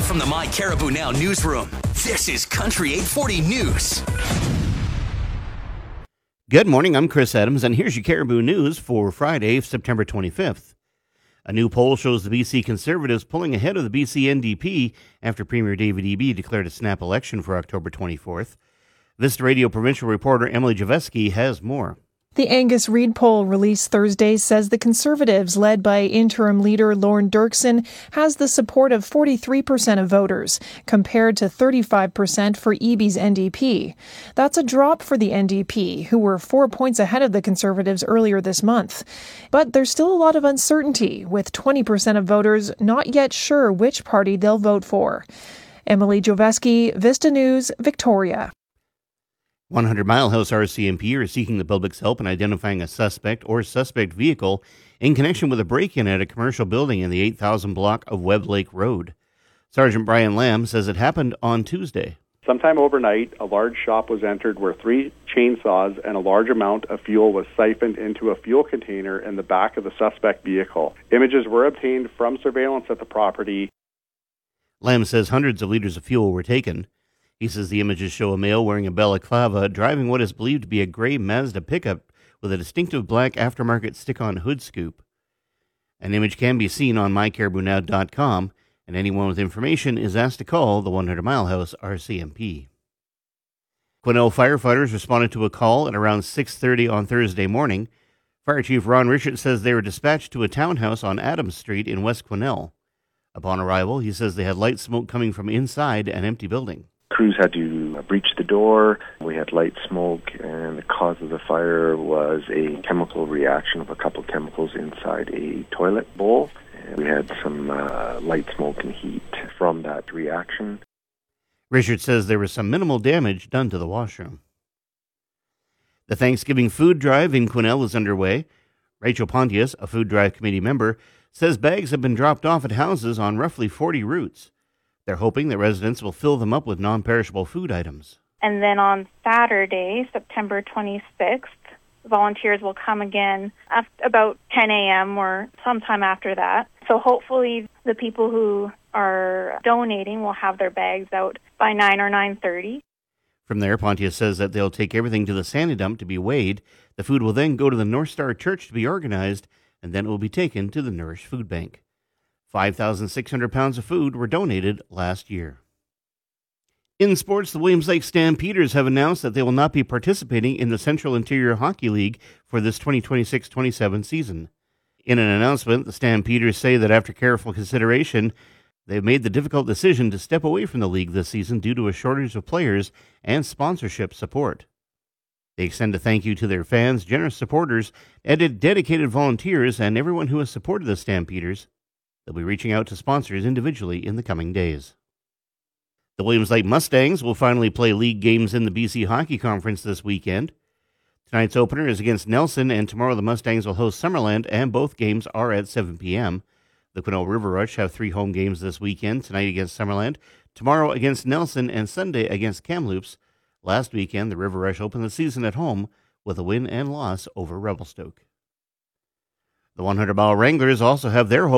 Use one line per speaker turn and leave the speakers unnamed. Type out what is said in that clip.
Live from the My Caribou Now newsroom, this is Country 840 News.
Good morning, I'm Chris Adams, and here's your Caribou News for Friday, September 25th. A new poll shows the BC Conservatives pulling ahead of the BC NDP after Premier David Eby declared a snap election for October 24th. Vista Radio provincial reporter Emily Javeski has more.
The Angus Reid poll released Thursday says the Conservatives, led by interim leader Lorne Dirksen, has the support of 43% of voters, compared to 35% for Eby's NDP. That's a drop for the NDP, who were 4 points ahead of the Conservatives earlier this month. But there's still a lot of uncertainty, with 20% of voters not yet sure which party they'll vote for. Emily Javeski, Vista News, Victoria.
100 Mile House RCMP are seeking the public's help in identifying a suspect or suspect vehicle in connection with a break-in at a commercial building in the 8000 block of Webb Lake Road. Sergeant Brian Lamb says it happened on Tuesday.
Sometime overnight, a large shop was entered where 3 chainsaws and a large amount of fuel was siphoned into a fuel container in the back of the suspect vehicle. Images were obtained from surveillance at the property.
Lamb says hundreds of liters of fuel were taken. He says the images show a male wearing a balaclava driving what is believed to be a gray Mazda pickup with a distinctive black aftermarket stick-on hood scoop. An image can be seen on mycaribounow.com, and anyone with information is asked to call the 100 Mile House RCMP. Quesnel firefighters responded to a call at around 6:30 on Thursday morning. Fire Chief Ron Richard says they were dispatched to a townhouse on Adams Street in West Quesnel. Upon arrival, he says they had light smoke coming from inside an empty building.
Crews had to breach the door. We had light smoke, and the cause of the fire was a chemical reaction of a couple chemicals inside a toilet bowl. And we had some light smoke and heat from that reaction.
Richard says there was some minimal damage done to the washroom. The Thanksgiving food drive in Quesnel is underway. Rachel Pontius, a food drive committee member, says bags have been dropped off at houses on roughly 40 routes. They're hoping that residents will fill them up with non-perishable food items.
And then on Saturday, September 26th, volunteers will come again at about 10 a.m. or sometime after that. So hopefully the people who are donating will have their bags out by 9 or 9:30.
From there, Pontius says that they'll take everything to the Sandy Dump to be weighed. The food will then go to the North Star Church to be organized, and then it will be taken to the Nourish Food Bank. 5,600 pounds of food were donated last year. In sports, the Williams Lake Stampeders have announced that they will not be participating in the Central Interior Hockey League for this 2026-27 season. In an announcement, the Stampeders say that after careful consideration, they've made the difficult decision to step away from the league this season due to a shortage of players and sponsorship support. They extend a thank you to their fans, generous supporters, and dedicated volunteers, and everyone who has supported the Stampeders. They'll be reaching out to sponsors individually in the coming days. The Williams Lake Mustangs will finally play league games in the BC Hockey Conference this weekend. Tonight's opener is against Nelson, and tomorrow the Mustangs will host Summerland, and both games are at 7 p.m. The Quesnel River Rush have 3 home games this weekend, tonight against Summerland, tomorrow against Nelson, and Sunday against Kamloops. Last weekend, the River Rush opened the season at home with a win and loss over Revelstoke. The 100 Mile Wranglers also have their home